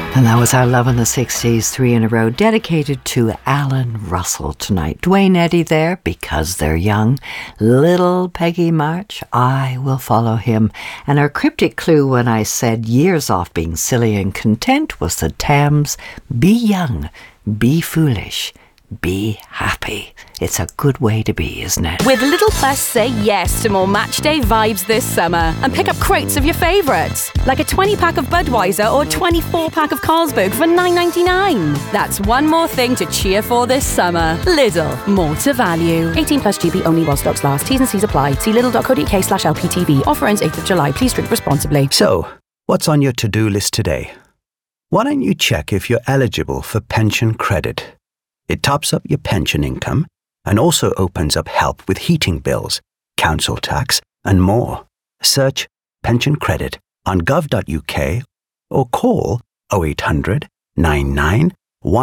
And that was our Love in the 60s, 3 in a row, dedicated to Alan Russell tonight. Dwayne Eddy there, Because They're Young. Little Peggy March, I Will Follow Him. And our cryptic clue when I said years off being silly and content was the Thames, Be Young, Be Foolish, Be Happy. It's a good way to be, isn't it? With Little Plus, say yes to more matchday vibes this summer and pick up crates of your favourites, like a 20-pack of Budweiser or 24-pack of Carlsberg for $9.99. That's one more thing to cheer for this summer. Lidl, more to value. 18 plus GB only while stocks last. T's and C's apply. See lidl.co.uk/LPTV. Offer ends 8th of July. Please drink responsibly. So, what's on your to-do list today? Why don't you check if you're eligible for pension credit? It tops up your pension income and also opens up help with heating bills, council tax, and more. Search pension credit on gov.uk or call 0800 99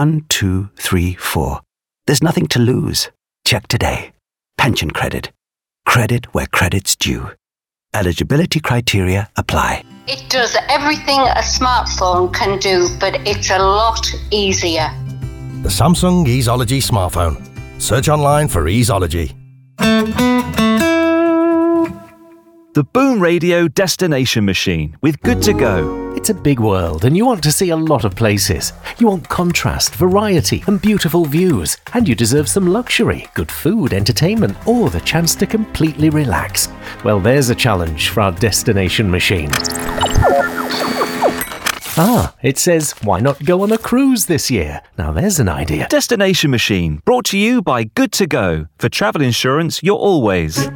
1234. There's nothing to lose. Check today. Pension credit. Credit where credit's due. Eligibility criteria apply. It does everything a smartphone can do, but it's a lot easier. The Samsung Easeology smartphone. Search online for Easeology. The Boom Radio Destination Machine with Good to Go. It's a big world and you want to see a lot of places. You want contrast, variety and beautiful views. And you deserve some luxury, good food, entertainment or the chance to completely relax. Well, there's a challenge for our Destination Machine. It says, why not go on a cruise this year? Now there's an idea. Destination Machine, brought to you by Good to Go. For travel insurance, you're always